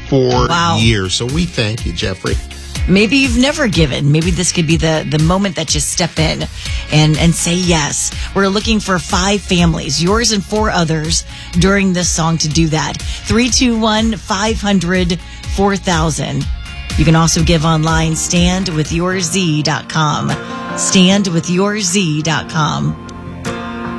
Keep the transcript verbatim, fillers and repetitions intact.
four Wow. years. So we thank you, Jeffrey. Maybe you've never given. Maybe this could be the, the moment that you step in and, and say yes. We're looking for five families, yours and four others, during this song to do that. three two one, five hundred, four thousand. You can also give online, stand with your z dot com. stand with your z dot com.